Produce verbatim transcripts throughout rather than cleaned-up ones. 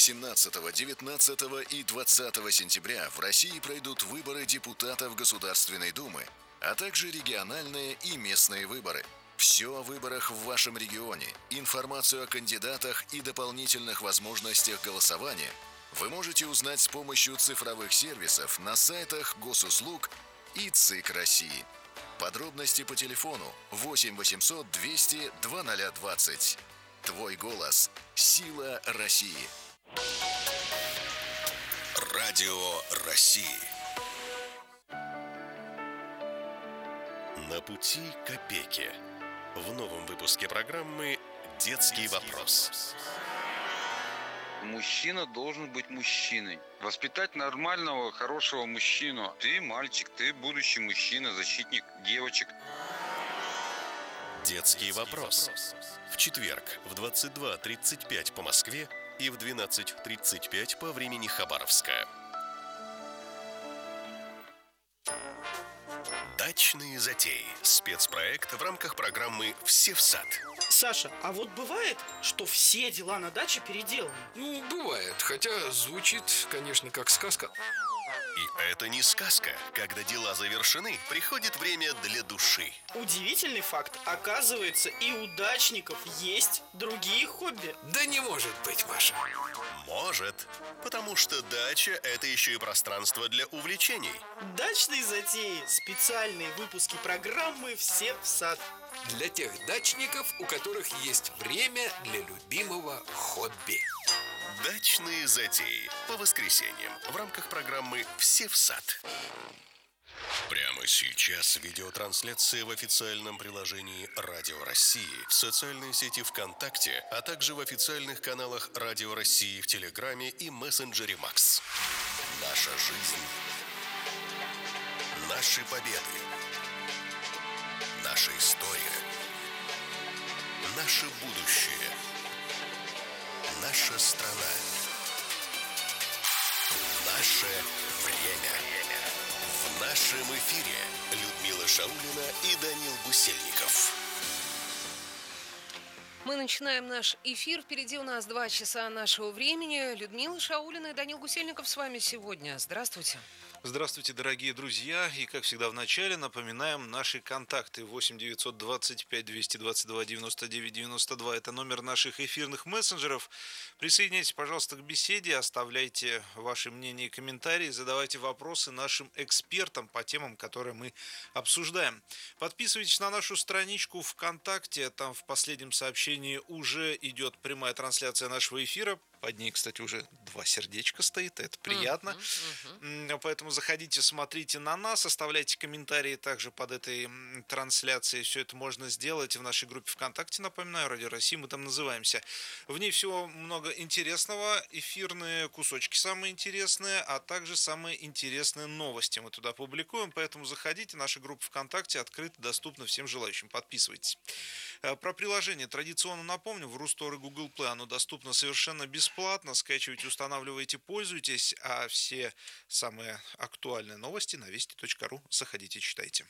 восемнадцатого, девятнадцатого и двадцатого сентября в России пройдут выборы депутатов Государственной Думы, а также региональные и местные выборы. Все о выборах в вашем регионе, информацию о кандидатах и дополнительных возможностях голосования вы можете узнать с помощью цифровых сервисов на сайтах Госуслуг и ЦИК России. Подробности по телефону восемь восемьсот двести двадцать двадцать. Твой голос – сила России. Радио России. На пути к опеке. В новом выпуске программы «Детский вопрос». Мужчина должен быть мужчиной. Воспитать нормального, хорошего мужчину. Ты мальчик, ты будущий мужчина, защитник девочек. «Детский вопрос». В четверг в двадцать два тридцать пять по Москве и в двенадцать тридцать пять по времени Хабаровска. Дачные затеи. Спецпроект в рамках программы «Все в сад». Саша, а вот бывает, что все дела на даче переделаны? Ну, бывает, хотя звучит, конечно, как сказка. И это не сказка. Когда дела завершены, приходит время для души. Удивительный факт. Оказывается, и у дачников есть другие хобби. Да не может быть, Маша. Может, потому что дача – это еще и пространство для увлечений. Дачные затеи. Специальные выпуски программы «Все в сад». Для тех дачников, у которых есть время для любимого хобби. Дачные затеи по воскресеньям в рамках программы «Все в сад». Прямо сейчас видеотрансляция в официальном приложении Радио России, в социальной сети ВКонтакте, а также в официальных каналах Радио России в Телеграме и мессенджере Макс. Наша жизнь. Наши победы. Наша история. Наше будущее. Наша страна. Наше время. В нашем эфире Людмила Шаулина и Данил Гусельников. Мы начинаем наш эфир. Впереди у нас два часа нашего времени. Людмила Шаулина и Данил Гусельников с вами сегодня. Здравствуйте. Здравствуйте, дорогие друзья. И, как всегда, в начале напоминаем наши контакты. восемь девятьсот двадцать пять двести двадцать два девяносто девять девяносто два. Это номер наших эфирных мессенджеров. Присоединяйтесь, пожалуйста, к беседе. Оставляйте ваши мнения и комментарии. Задавайте вопросы нашим экспертам по темам, которые мы обсуждаем. Подписывайтесь на нашу страничку ВКонтакте. Там в последнем сообщении уже идет прямая трансляция нашего эфира. Под ней, кстати, уже два сердечка стоит, это приятно. Uh-huh, uh-huh. Поэтому заходите, смотрите на нас, оставляйте комментарии также под этой трансляцией. Все это можно сделать в нашей группе ВКонтакте, напоминаю, Радио России, мы там называемся. В ней всего много интересного, эфирные кусочки самые интересные, а также самые интересные новости мы туда публикуем. Поэтому заходите, наша группа ВКонтакте открыта, доступна всем желающим. Подписывайтесь. Про приложение традиционно напомню, в Рустор и Google Play оно доступно совершенно бесплатно. Бесплатно, скачивайте, устанавливайте, пользуйтесь, а все самые актуальные новости на вести точка ру заходите, читайте.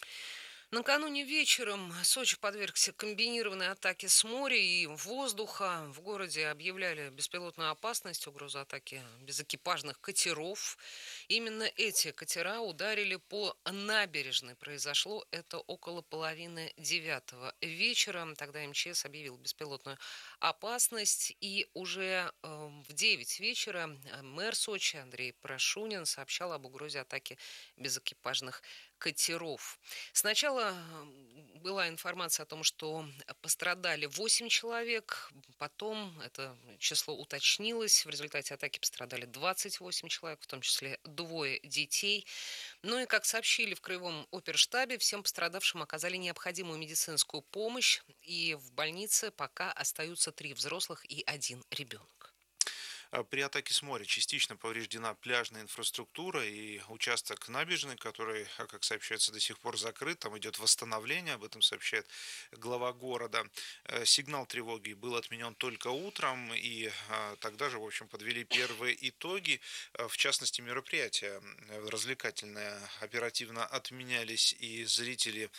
Накануне вечером Сочи подвергся комбинированной атаке с моря и воздуха. В городе объявляли беспилотную опасность, угрозу атаки безэкипажных катеров. Именно эти катера ударили по набережной. Произошло это около половины девятого вечера. Тогда МЧС объявил беспилотную опасность. И уже э, в девять вечера мэр Сочи Андрей Прошунин сообщал об угрозе атаки безэкипажных катеров. Сначала была информация о том, что пострадали восемь человек, потом это число уточнилось, в результате атаки пострадали двадцать восемь человек, в том числе двое детей. Ну и, как сообщили в Краевом оперштабе, всем пострадавшим оказали необходимую медицинскую помощь, и в больнице пока остаются три взрослых и один ребенок. При атаке с моря частично повреждена пляжная инфраструктура и участок набережной, который, как сообщается, до сих пор закрыт. Там идет восстановление, об этом сообщает глава города. Сигнал тревоги был отменен только утром, и тогда же, в общем, подвели первые итоги. В частности, мероприятия развлекательные оперативно отменялись, и зрители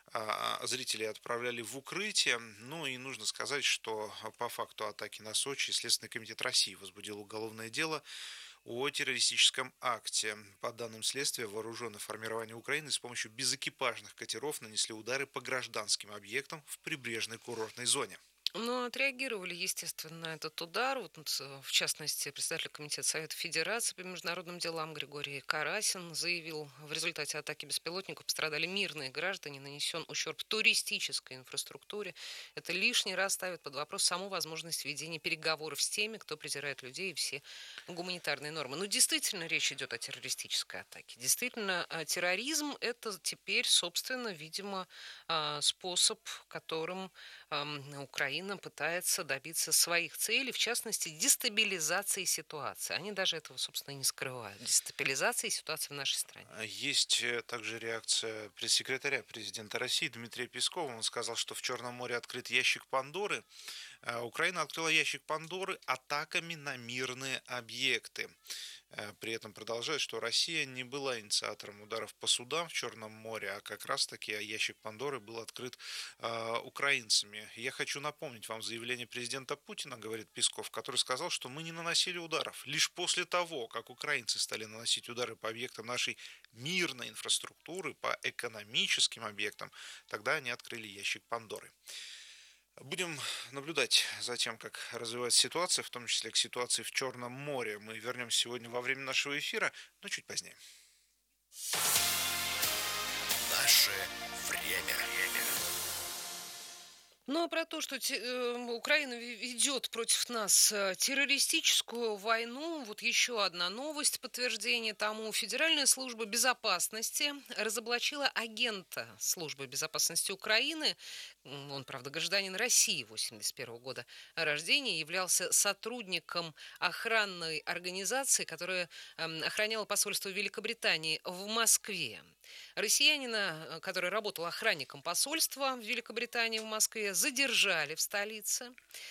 а, зрителей отправляли в укрытие. Ну и нужно сказать, что по факту атаки на Сочи Следственный комитет России возбудил уголовное дело о террористическом акте. По данным следствия, вооруженные формирования Украины с помощью безэкипажных катеров нанесли удары по гражданским объектам в прибрежной курортной зоне. Но отреагировали, естественно, на этот удар. Вот, в частности, председатель Комитета Совета Федерации по международным делам Григорий Карасин заявил, в результате атаки беспилотников пострадали мирные граждане, нанесен ущерб туристической инфраструктуре. Это лишний раз ставит под вопрос саму возможность ведения переговоров с теми, кто презирает людей и все гуманитарные нормы. Ну, действительно, речь идет о террористической атаке. Действительно, терроризм – это теперь, собственно, видимо, способ, которым Украина пытается добиться своих целей, в частности, дестабилизации ситуации. Они даже этого, собственно, не скрывают. Дестабилизации ситуации в нашей стране. Есть также реакция пресс-секретаря президента России Дмитрия Пескова. Он сказал, что в Черном море открыт ящик Пандоры. Украина открыла ящик Пандоры атаками на мирные объекты. При этом продолжает, что Россия не была инициатором ударов по судам в Черном море, а как раз-таки ящик Пандоры был открыт э, украинцами. Я хочу напомнить вам заявление президента Путина, говорит Песков, который сказал, что мы не наносили ударов. Лишь после того, как украинцы стали наносить удары по объектам нашей мирной инфраструктуры, по экономическим объектам, тогда они открыли ящик Пандоры. Будем наблюдать за тем, как развивается ситуация, в том числе к ситуации в Черном море. Мы вернемся сегодня во время нашего эфира, но чуть позднее. Наше время. Ну, а про то, что те, э, Украина ведет против нас террористическую войну, вот еще одна новость, подтверждение тому. Федеральная служба безопасности разоблачила агента службы безопасности Украины. Он, правда, гражданин России восемьдесят первого года рождения, являлся сотрудником охранной организации, которая э, охраняла посольство Великобритании в Москве. Россиянина, который работал охранником посольства в Великобритании в Москве, задержали в столице.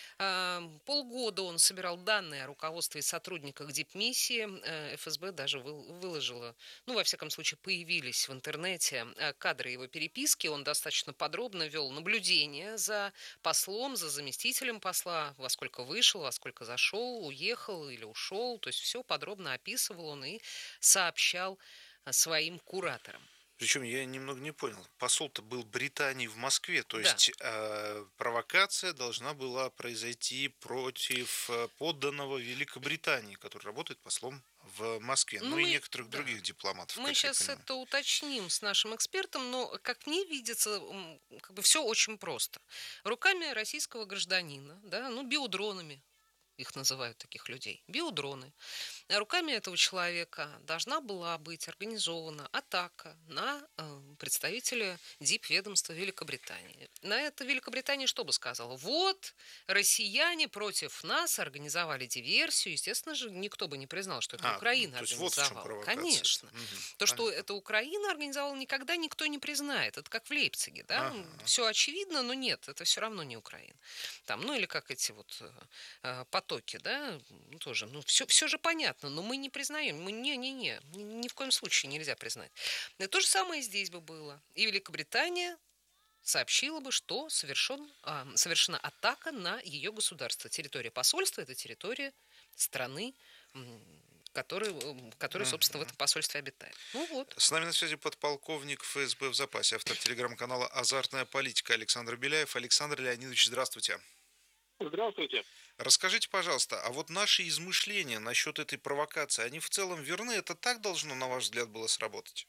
Полгода он собирал данные о руководстве и сотрудниках дипмиссии. эф эс бэ даже выложила, ну, во всяком случае, появились в интернете кадры его переписки. Он достаточно подробно вел наблюдение за послом, за заместителем посла, во сколько вышел, во сколько зашел, уехал или ушел. То есть все подробно описывал он и сообщал своим кураторам. Причем я немного не понял. Посол-то был Британии в Москве, то да. есть э, провокация должна была произойти против подданного Великобритании, который работает послом в Москве, ну, ну и некоторых да. других дипломатов. Мы сейчас это уточним с нашим экспертом, но, как мне видится, как бы все очень просто. Руками российского гражданина, да, ну, биодронами, их называют таких людей, биодроны. Руками этого человека должна была быть организована атака на э, представителя дипведомства Великобритании. На это Великобритания что бы сказала? Вот, россияне против нас организовали диверсию. Естественно же, никто бы не признал, что это а, Украина организовала. Вот конечно. Угу, то, что понятно. Это Украина организовала, никогда никто не признает. Это как в Лейпциге, да? Ага. Все очевидно, но нет, это все равно не Украина. Там, ну или как эти вот э, потоки, да, тоже, ну все, все же понятно. Но мы не признаем, мы не-не-не, ни в коем случае нельзя признать. И то же самое здесь бы было. И Великобритания сообщила бы, что совершен, а, совершена атака на ее государство. Территория посольства – это территория страны, который, который, собственно, в этом посольстве обитает. Ну вот. С нами на связи подполковник эф эс бэ в запасе, автор телеграм-канала «Азартная политика» Александр Беляев. Александр Леонидович, здравствуйте. Здравствуйте. Расскажите, пожалуйста, а вот наши измышления насчет этой провокации, они в целом верны? Это так должно, на ваш взгляд, было сработать?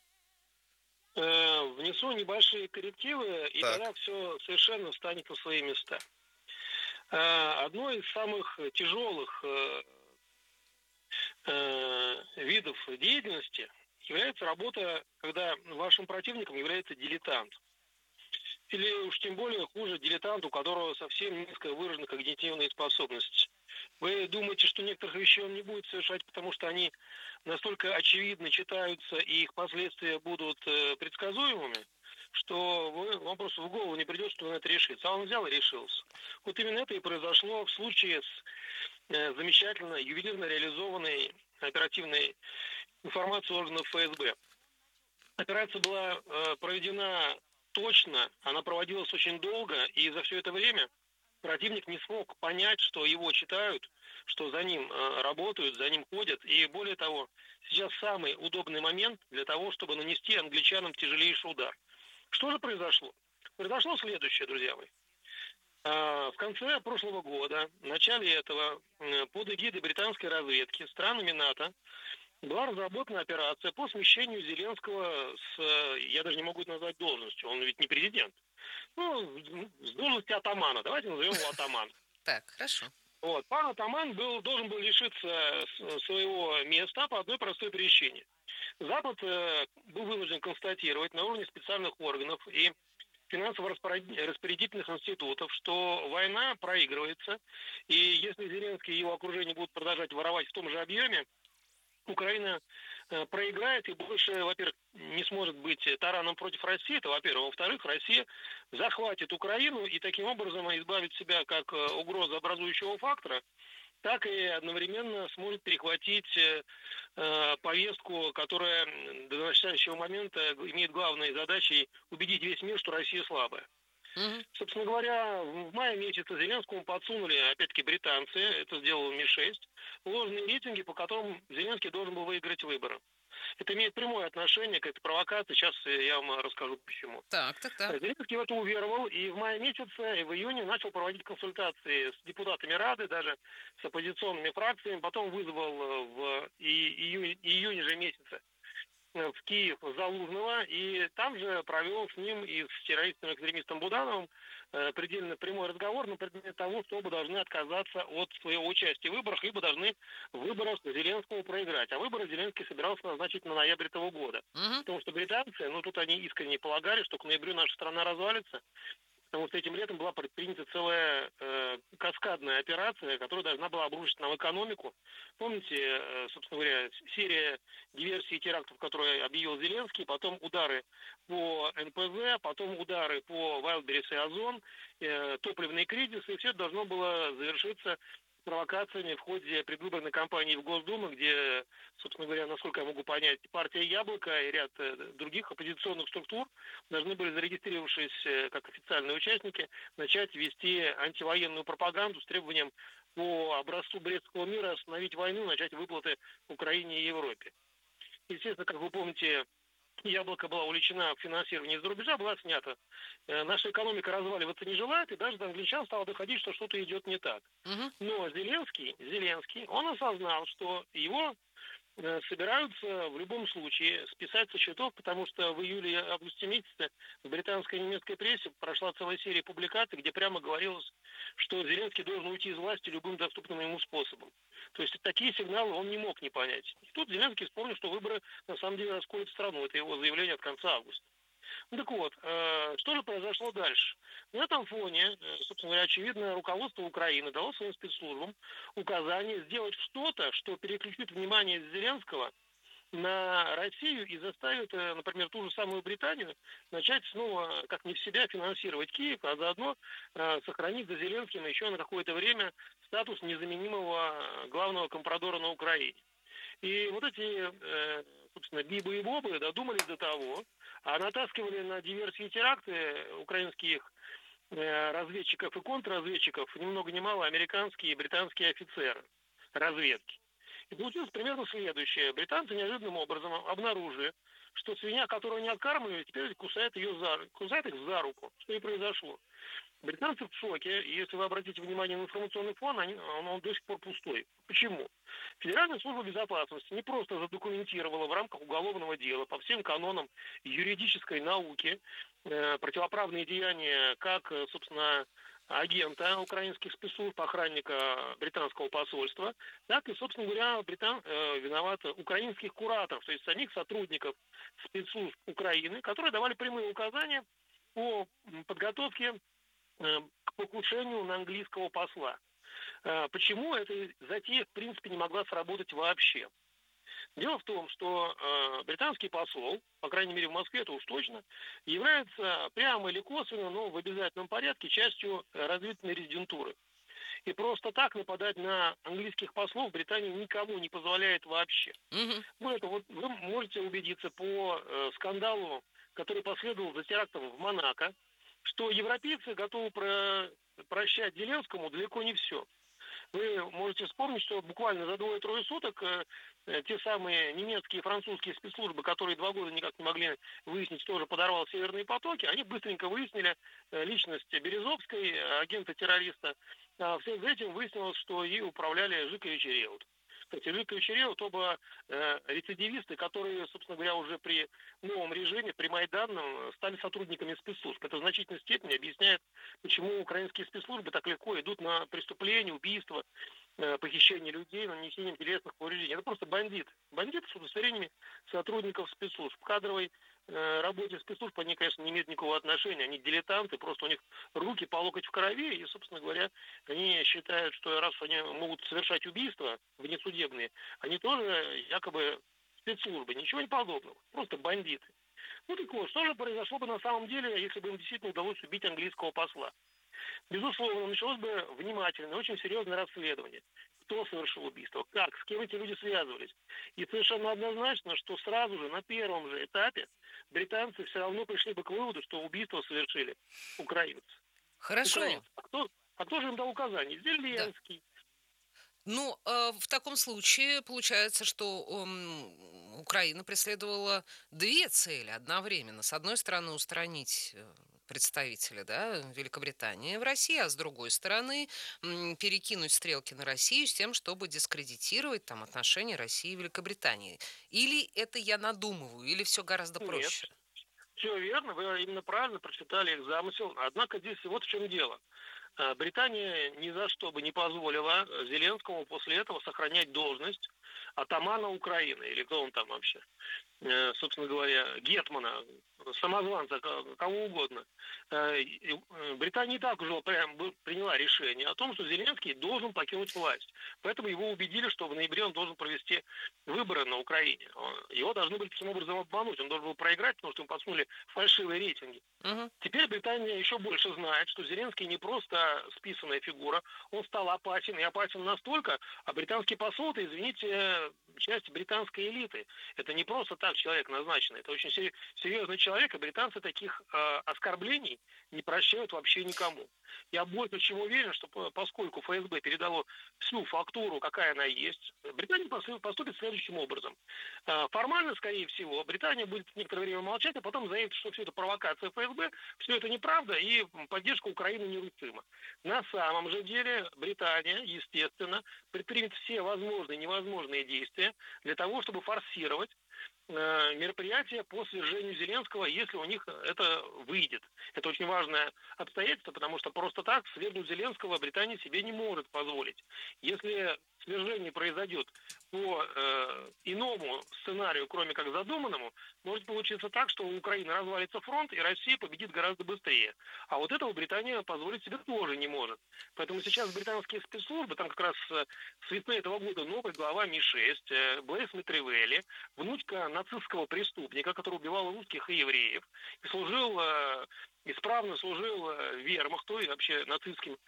Э, внесу небольшие коррективы, и так. тогда все совершенно встанет на свои места. Э, одно из самых тяжелых э, э, видов деятельности является работа, когда вашим противником является дилетант. Или уж тем более хуже дилетант, у которого совсем низко выражены когнитивные способности. Вы думаете, что некоторых вещей он не будет совершать, потому что они настолько очевидно читаются и их последствия будут э, предсказуемыми, что вы, вам просто в голову не придет, что он это решится. А он взял и решился. Вот именно это и произошло в случае с э, замечательно, ювелирно реализованной оперативной информацией органов эф эс бэ. Операция была э, проведена точно, она проводилась очень долго, и за все это время противник не смог понять, что его читают, что за ним э, работают, за ним ходят. И более того, сейчас самый удобный момент для того, чтобы нанести англичанам тяжелейший удар. Что же произошло? Произошло следующее, друзья мои. Э, в конце прошлого года, в начале этого, э, под эгидой британской разведки странами НАТО была разработана операция по смещению Зеленского с, э, я даже не могу это назвать должностью, он ведь не президент. Ну, с должности атамана, давайте назовем его атаман. Так, хорошо. Вот. Пан атаман был, должен был лишиться своего места по одной простой причине. Запад э, был вынужден констатировать на уровне специальных органов и финансово-распорядительных институтов, что война проигрывается, и если Зеленский и его окружение будут продолжать воровать в том же объеме, Украина э, проиграет и больше, во-первых, не сможет быть тараном против России, это во-первых. Во-вторых, Россия захватит Украину и таким образом избавит себя как э, угрозообразующего фактора, так и одновременно сможет перехватить э, э, повестку, которая до настоящего момента имеет главной задачей убедить весь мир, что Россия слабая. Мгм. Собственно говоря, в мае месяце Зеленскому подсунули, опять-таки, британцы, это сделал Ми шесть, ложные рейтинги, по которым Зеленский должен был выиграть выборы. Это имеет прямое отношение к этой провокации, сейчас я вам расскажу почему. Так, так, так. Зеленский в это уверовал и в мае месяце, и в июне начал проводить консультации с депутатами Рады, даже с оппозиционными фракциями, потом вызвал э, в и- июне, июне же месяце э, в Киев Залужного, и там же провел с ним и с террористом-экстремистом Будановым э, предельно прямой разговор на предмет того, что оба должны отказаться от своего участия в выборах, ибо должны в выборах Зеленскому проиграть. А выборы Зеленский собирался назначить на ноябрь этого года. Мгм. Потому что британцы, ну тут они искренне полагали, что к ноябрю наша страна развалится, потому что этим летом была предпринята целая э, каскадная операция, которая должна была обрушить нам экономику. Помните, э, собственно говоря, серия диверсий и терактов, которые объявил Зеленский, потом удары по эн пэ зэ, потом удары по Вайлдберрис и Озон, э, топливные кризисы, и все это должно было завершиться провокациями в ходе предвыборной кампании в Госдуму, где, собственно говоря, насколько я могу понять, партия «Яблоко» и ряд э, других оппозиционных структур должны были, зарегистрировавшись э, как официальные участники, начать вести антивоенную пропаганду с требованием по образцу Брестского мира остановить войну, начать выплаты Украине и Европе. Естественно, как вы помните, Яблоко была увлечена в финансировании из-за рубежа, была снята. Э, Наша экономика разваливаться не желает, и даже до англичан стало доходить, что что-то идет не так. Мгм. Но Зеленский, Зеленский, он осознал, что его э, собираются в любом случае списать со счетов, потому что в июле и августе месяце в британской и немецкой прессе прошла целая серия публикаций, где прямо говорилось, что Зеленский должен уйти из власти любым доступным ему способом. То есть такие сигналы он не мог не понять. И тут Зеленский вспомнил, что выборы на самом деле расколют страну. Это его заявление от конца августа. Ну так вот, э, что же произошло дальше? На этом фоне, э, собственно говоря, очевидно, руководство Украины дало своим спецслужбам указание сделать что-то, что переключит внимание Зеленского на Россию и заставит, э, например, ту же самую Британию начать снова, как не в себя, финансировать Киев, а заодно э, сохранить за Зеленским еще на какое-то время статус незаменимого главного компрадора на Украине. И вот эти, э, собственно, Бибы и Бобы додумались до того, а натаскивали на диверсии и теракты украинских э, разведчиков и контрразведчиков ни много ни мало американские и британские офицеры разведки. И получилось примерно следующее. Британцы неожиданным образом обнаружили, что свинья, которую они откармливали, теперь кусает, ее за, кусает их за руку. Что и произошло. Британцы в шоке, и если вы обратите внимание на информационный фон, они, он, он до сих пор пустой. Почему? Федеральная служба безопасности не просто задокументировала в рамках уголовного дела по всем канонам юридической науки э, противоправные деяния, как, э, собственно, агента украинских спецслужб, охранника британского посольства, так и, собственно говоря, британ, э, виноват украинских кураторов, то есть самих сотрудников спецслужб Украины, которые давали прямые указания по подготовке э, к покушению на английского посла. Э, почему эта затея, в принципе, не могла сработать вообще? Дело в том, что э, британский посол, по крайней мере в Москве это уж точно, является прямо или косвенно, но в обязательном порядке частью э, разведывательной резидентуры. И просто так нападать на английских послов Британия никому не позволяет вообще. Мгм. Более того, вот вы можете убедиться по э, скандалу который последовал за терактом в Монако, что европейцы готовы про- прощать Зеленскому далеко не все. Вы можете вспомнить, что буквально за двое-трое суток э, э, те самые немецкие и французские спецслужбы, которые два года никак не могли выяснить, кто же подорвал северные потоки, они быстренько выяснили э, личность Березовской, э, агента-террориста. А вслед за этим выяснилось, что ей управляли Жикович и Реут. Кстати, Жикович и Реут оба э, рецидивисты, которые, собственно говоря, уже при новом режиме, при Майданном, стали сотрудниками спецслужб. Это в значительной степени объясняет, почему украинские спецслужбы так легко идут на преступления, убийства, э, похищение людей, нанесение телесных повреждений. Это просто бандиты. Бандиты с удостоверениями сотрудников спецслужб. К кадровой э, работе спецслужб они, конечно, не имеют никакого отношения. Они дилетанты, просто у них руки по локоть в крови. И, собственно говоря, они считают, что раз они могут совершать убийства внесудебные, они тоже якобы спецслужбы. Ничего не подобного. Просто бандиты. Ну так вот, что же произошло бы на самом деле, если бы им действительно удалось убить английского посла? Безусловно, началось бы внимательное, очень серьезное расследование. Кто совершил убийство, как, с кем эти люди связывались. И совершенно однозначно, что сразу же, на первом же этапе, британцы все равно пришли бы к выводу, что убийство совершили украинцы. Хорошо. Украинцы. А кто, а кто же им дал указания? Зеленский. Ну, э, в таком случае получается, что м, Украина преследовала две цели одновременно. С одной стороны, устранить э, представителя, да, Великобритании в России, а с другой стороны, м, перекинуть стрелки на Россию с тем, чтобы дискредитировать там отношения России и Великобритании. Или это я надумываю, или все гораздо Нет. проще? Все верно, вы именно правильно прочитали их замысел. Однако здесь вот в чем дело. А, Британия ни за что бы не позволила Зеленскому после этого сохранять должность атамана Украины, или кто он там вообще, Э, собственно говоря, гетмана, самозванца, ко- кого угодно. Э, и, э, Британия и так уже прям бы- приняла решение о том, что Зеленский должен покинуть власть. Поэтому его убедили, что в ноябре он должен провести выборы на Украине. Он- Его должны были таким образом обмануть. Он должен был проиграть, потому что ему подсунули фальшивые рейтинги. Мгм. Теперь Британия еще больше знает, что Зеленский не просто списанная фигура, он стал опасен, и опасен настолько, а британский посол, это, извините, часть британской элиты. Это не просто так человек назначенный, это очень сери- серьезный человек, и британцы таких э, оскорблений не прощают вообще никому. Я больше чем уверен, что по- поскольку ФСБ передало всю фактуру, какая она есть, Британия пос- поступит следующим образом. Э, Формально, скорее всего, Британия будет некоторое время молчать, а потом заявит, что все это провокация ФСБ, все это неправда, и поддержка Украины нерушима. На самом же деле Британия, естественно, предпримет все возможные и невозможные действия для того, чтобы форсировать э, мероприятия по свержению Зеленского, если у них это выйдет. Это очень важное обстоятельство, потому что просто так свергнуть Зеленского Британия себе не может позволить. Если свержение произойдет по э, иному сценарию, кроме как задуманному, может получиться так, что у Украины развалится фронт, и Россия победит гораздо быстрее. А вот этого Британия позволить себе тоже не может. Поэтому сейчас британские спецслужбы, там как раз э, с весны этого года новый глава Ми шесть, э, Блейс Митревелли, внучка нацистского преступника, который убивал русских и евреев, и служил, э, исправно служил э, вермахту и вообще нацистским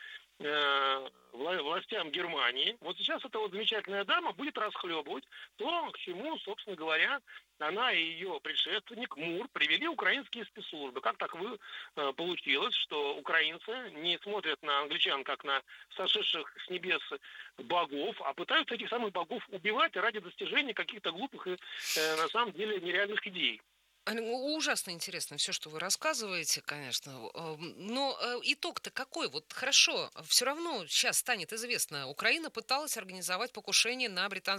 э, вла- властям Германии. Вот сейчас эта вот замечательная дама будет расхлебывать то, к чему, собственно говоря, она и ее предшественник Мур привели украинские спецслужбы. Как так вы, э, получилось, что украинцы не смотрят на англичан как на сошедших с небес богов, а пытаются этих самых богов убивать ради достижения каких-то глупых и, э, на самом деле, нереальных идей. Ань, ну, ужасно интересно все, что вы рассказываете, конечно. Эм, Но э, итог-то какой? Вот хорошо, все равно сейчас станет известно, Украина пыталась организовать покушение на британских